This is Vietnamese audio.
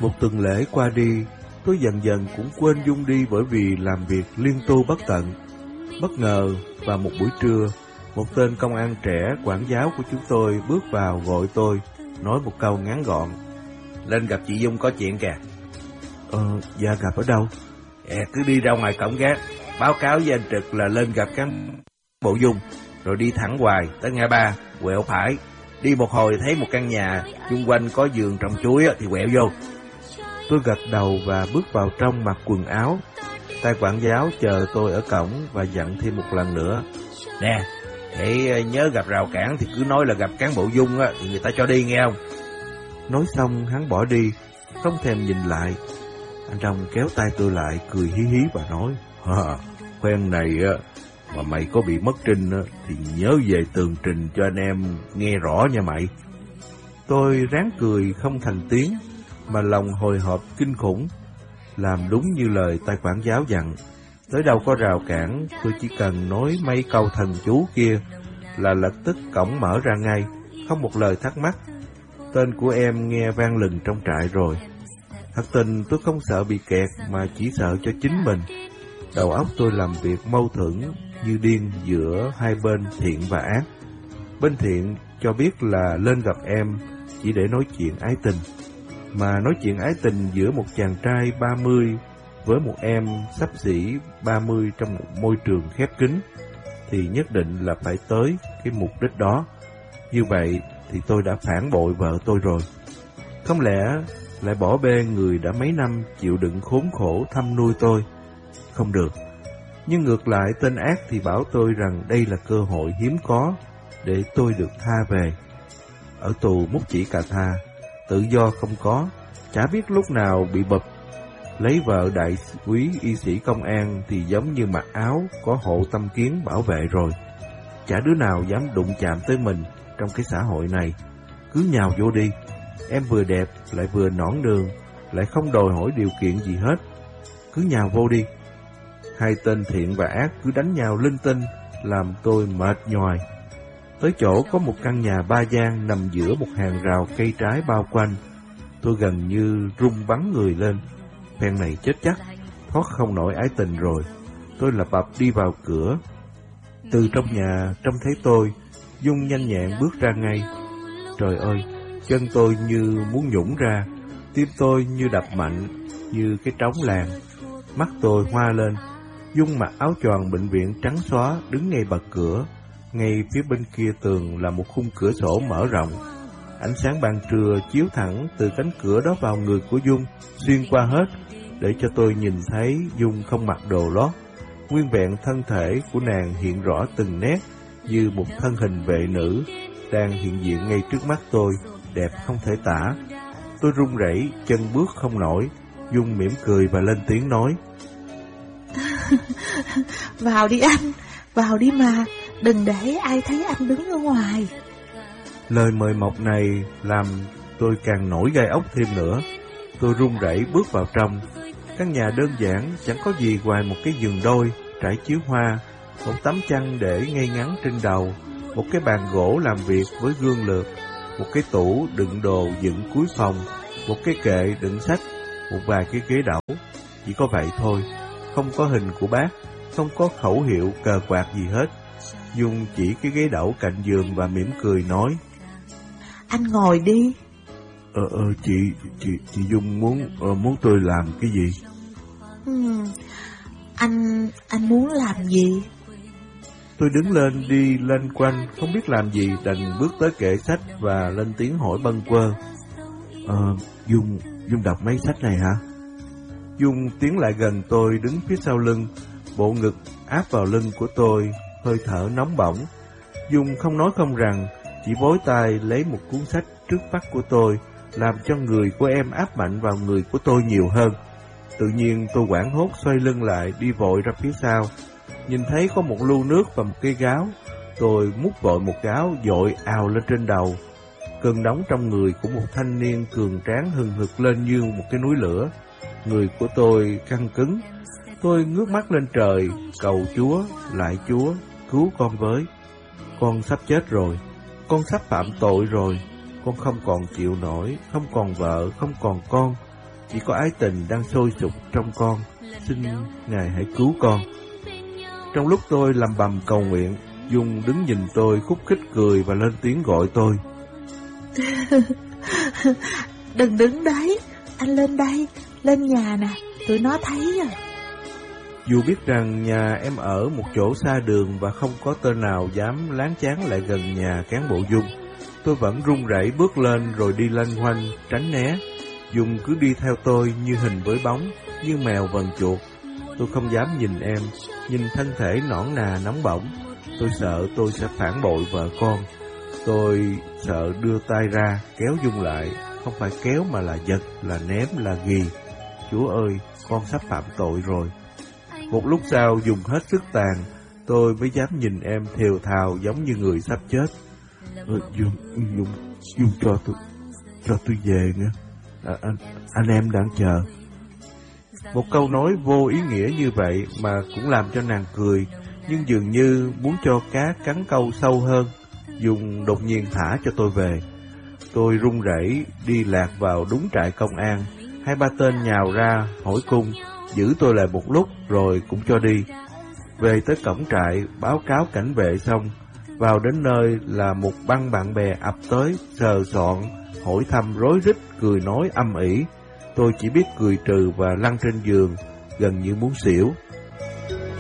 Một tuần lễ qua đi, tôi dần dần cũng quên Dung đi bởi vì làm việc liên tu bất tận. Bất ngờ, vào một buổi trưa, một tên công an trẻ quản giáo của chúng tôi bước vào gọi tôi, nói một câu ngắn gọn: "Lên gặp chị Dung có chuyện kìa." Dạ gặp ở đâu? Cứ đi ra ngoài cổng gác, báo cáo với anh Trực là lên gặp cán bộ Dung, rồi đi thẳng hoài tới ngã ba, quẹo phải. Đi một hồi thấy một căn nhà, xung quanh có vườn trồng chuối thì quẹo vô. Tôi gật đầu và bước vào trong mặc quần áo. Tay quản giáo chờ tôi ở cổng và dặn thêm một lần nữa: "Nè, hãy nhớ gặp rào cản thì cứ nói là gặp cán bộ Dung thì người ta cho đi, nghe không?" Nói xong hắn bỏ đi, không thèm nhìn lại. Anh Đông kéo tay tôi lại, cười hí hí và nói: "Khoen này mà mày có bị mất trinh thì nhớ về tường trình cho anh em nghe rõ nha mày." Tôi ráng cười không thành tiếng, mà lòng hồi hộp kinh khủng. Làm đúng như lời tay quản giáo dặn. Tới đâu có rào cản, tôi chỉ cần nói mấy câu thần chú kia là lập tức cổng mở ra ngay, không một lời thắc mắc. Tên của em nghe vang lừng trong trại rồi. Thật tình tôi không sợ bị kẹt mà chỉ sợ cho chính mình. Đầu óc tôi làm việc mâu thuẫn như điên giữa hai bên thiện và ác. Bên thiện cho biết là lên gặp em chỉ để nói chuyện ái tình. Mà nói chuyện ái tình giữa một chàng trai 30 với một em xấp xỉ 30 trong một môi trường khép kín thì nhất định là phải tới cái mục đích đó. Như vậy thì tôi đã phản bội vợ tôi rồi. Không lẽ lại bỏ bê người đã mấy năm chịu đựng khốn khổ thăm nuôi tôi? Không được. Nhưng ngược lại, tên ác thì bảo tôi rằng đây là cơ hội hiếm có để tôi được tha về. Ở tù múc chỉ cà tha, tự do không có, chả biết lúc nào bị bập. Lấy vợ đại quý y sĩ công an thì giống như mặc áo có hộ tâm kiến bảo vệ rồi. Chả đứa nào dám đụng chạm tới mình trong cái xã hội này. Cứ nhào vô đi. Em vừa đẹp, lại vừa nõn đường, lại không đòi hỏi điều kiện gì hết. Cứ nhào vô đi. Hai tên thiện và ác cứ đánh nhau linh tinh, làm tôi mệt nhoài. Tới chỗ có một căn nhà ba gian nằm giữa một hàng rào cây trái bao quanh. Tôi gần như run bắn người lên. Phen này chết chắc, thoát không nổi ái tình rồi. Tôi lập bập đi vào cửa. Từ trong nhà trông thấy tôi, Dung nhanh nhẹn bước ra ngay. Trời ơi, chân tôi như muốn nhũng ra, tim tôi như đập mạnh, như cái trống làng. Mắt tôi hoa lên. Dung mặc áo choàng bệnh viện trắng xóa, đứng ngay bậc cửa. Ngay phía bên kia tường là một khung cửa sổ mở rộng. Ánh sáng ban trưa chiếu thẳng từ cánh cửa đó vào người của Dung, xuyên qua hết, để cho tôi nhìn thấy Dung không mặc đồ lót. Nguyên vẹn thân thể của nàng hiện rõ từng nét, như một thân hình vệ nữ, đang hiện diện ngay trước mắt tôi, đẹp không thể tả. Tôi run rẩy, chân bước không nổi. Dung mỉm cười và lên tiếng nói: "Vào đi anh, vào đi mà, đừng để ai thấy anh đứng ở ngoài." Lời mời mọc này làm tôi càng nổi gai ốc thêm nữa. Tôi run rẩy bước vào trong. Căn nhà đơn giản, chẳng có gì ngoài một cái giường đôi, trải chiếu hoa, một tấm chăn để ngay ngắn trên đầu, một cái bàn gỗ làm việc với gương lược, một cái tủ đựng đồ dựng cuối phòng, một cái kệ đựng sách, một vài cái ghế đẩu. Chỉ có vậy thôi, không có hình của bác, không có khẩu hiệu cờ quạt gì hết. Dung chỉ cái ghế đẩu cạnh giường và mỉm cười nói: "Anh ngồi đi." Chị Dung muốn tôi làm cái gì? Anh muốn làm gì? Tôi đứng lên đi lên quanh, không biết làm gì, đành bước tới kệ sách và lên tiếng hỏi bâng quơ: Dung đọc mấy sách này hả? Dung tiến lại gần tôi, đứng phía sau lưng, bộ ngực áp vào lưng của tôi, hơi thở nóng bỏng. Dung không nói không rằng, chỉ vối tay lấy một cuốn sách trước mắt của tôi, làm cho người của em áp mạnh vào người của tôi nhiều hơn. Tự nhiên tôi hoảng hốt xoay lưng lại, đi vội ra phía sau. Nhìn thấy có một lu nước và một cái gáo, tôi múc vội một gáo dội ào lên trên đầu. Cơn nóng trong người của một thanh niên cường tráng hừng hực lên như một cái núi lửa. Người của tôi căng cứng. Tôi ngước mắt lên trời, cầu Chúa, lại Chúa, cứu con với. Con sắp chết rồi, con sắp phạm tội rồi, con không còn chịu nổi, không còn vợ, không còn con. chỉ có ái tình đang sôi sục trong con. Xin Ngài hãy cứu con. Trong lúc tôi lầm bầm cầu nguyện, Dung đứng nhìn tôi khúc khích cười và lên tiếng gọi tôi. Đừng đứng đấy, anh lên đây, lên nhà nè, tụi nó thấy rồi. Dù biết rằng nhà em ở một chỗ xa đường và không có tên nào dám láng cháng lại gần nhà cán bộ Dung, tôi vẫn run rẩy bước lên rồi đi lanh quanh, tránh né. Dung cứ đi theo tôi như hình với bóng, như mèo vần chuột. Tôi không dám nhìn em, nhìn thân thể nõn nà nóng bỏng. Tôi sợ tôi sẽ phản bội vợ con. Tôi sợ đưa tay ra, kéo Dung lại. Không phải kéo mà là giật, là ném, là ghì. Chúa ơi, con sắp phạm tội rồi. Một lúc sau dùng hết sức tàn, tôi mới dám nhìn em thều thào giống như người sắp chết. Dung cho tôi về nữa. Anh em đang chờ. Một câu nói vô ý nghĩa như vậy mà cũng làm cho nàng cười, nhưng dường như muốn cho cá cắn câu sâu hơn. Dung đột nhiên thả cho tôi về. Tôi run rẩy đi lạc vào đúng trại công an. 2-3 tên nhào ra hỏi cung, giữ tôi lại một lúc rồi cũng cho đi. Về tới cổng trại, báo cáo cảnh vệ xong, vào đến nơi là một băng bạn bè ập tới, sờ soạn, hỏi thăm rối rít, cười nói âm ỉ. Tôi chỉ biết cười trừ và lăn trên giường, gần như muốn xỉu.